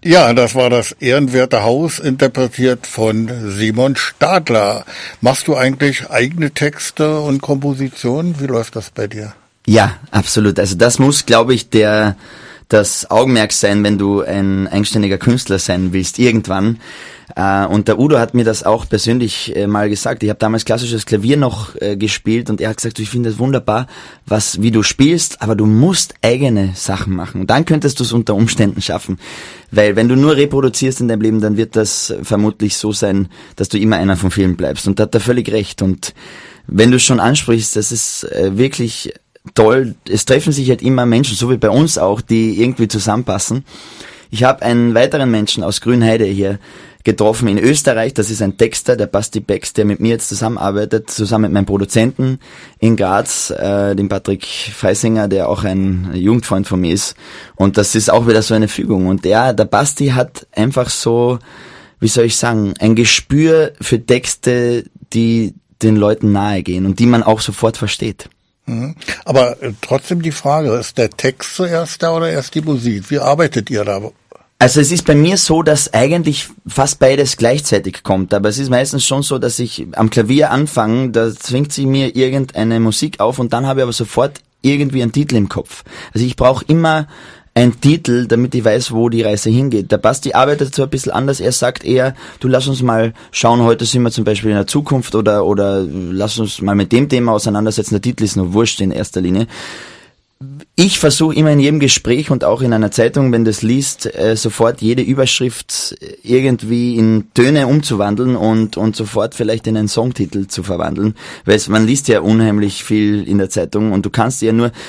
Ja, das war das Ehrenwerte Haus, interpretiert von Simon Stadler. Machst du eigentlich eigene Texte und Kompositionen? Wie läuft das bei dir? Ja, absolut. Also das muss, glaube ich, das Augenmerk sein, wenn du ein eigenständiger Künstler sein willst, irgendwann. Und der Udo hat mir das auch persönlich mal gesagt. Ich habe damals klassisches Klavier noch gespielt und er hat gesagt, ich finde es wunderbar, wie du spielst, aber du musst eigene Sachen machen. Und dann könntest du es unter Umständen schaffen. Weil wenn du nur reproduzierst in deinem Leben, dann wird das vermutlich so sein, dass du immer einer von vielen bleibst. Und da hat er völlig recht. Und wenn du es schon ansprichst, das ist wirklich toll. Es treffen sich halt immer Menschen, so wie bei uns auch, die irgendwie zusammenpassen. Ich habe einen weiteren Menschen aus Grünheide hier getroffen in Österreich. Das ist ein Texter, der Basti Becks, der mit mir jetzt zusammenarbeitet, zusammen mit meinem Produzenten in Graz, dem Patrick Freisinger, der auch ein Jugendfreund von mir ist. Und das ist auch wieder so eine Fügung. Und der Basti hat einfach so, wie soll ich sagen, ein Gespür für Texte, die den Leuten nahe gehen und die man auch sofort versteht. Aber trotzdem die Frage, ist der Text zuerst da oder erst die Musik? Wie arbeitet ihr da? Also es ist bei mir so, dass eigentlich fast beides gleichzeitig kommt, aber es ist meistens schon so, dass ich am Klavier anfange, da zwingt sich mir irgendeine Musik auf und dann habe ich aber sofort irgendwie einen Titel im Kopf. Also ich brauche immer einen Titel, damit ich weiß, wo die Reise hingeht. Der Basti arbeitet so ein bisschen anders, er sagt eher, du lass uns mal schauen, heute sind wir zum Beispiel in der Zukunft oder lass uns mal mit dem Thema auseinandersetzen, der Titel ist nur wurscht in erster Linie. Ich versuche immer in jedem Gespräch und auch in einer Zeitung, wenn du es liest, sofort jede Überschrift irgendwie in Töne umzuwandeln und sofort vielleicht in einen Songtitel zu verwandeln, weil man liest ja unheimlich viel in der Zeitung und du kannst ja nur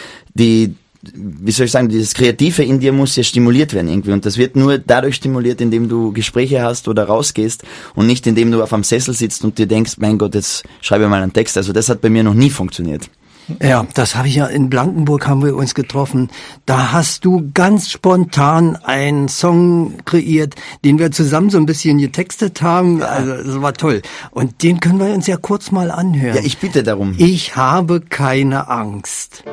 dieses Kreative in dir muss ja stimuliert werden irgendwie und das wird nur dadurch stimuliert, indem du Gespräche hast oder rausgehst und nicht indem du auf einem Sessel sitzt und dir denkst, mein Gott, jetzt schreibe ich mal einen Text. Also das hat bei mir noch nie funktioniert. Ja, das habe ich ja in Blankenburg, haben wir uns getroffen. Da hast du ganz spontan einen Song kreiert, den wir zusammen so ein bisschen getextet haben. Ja. Also das war toll. Und den können wir uns ja kurz mal anhören. Ja, ich bitte darum. Ich habe keine Angst.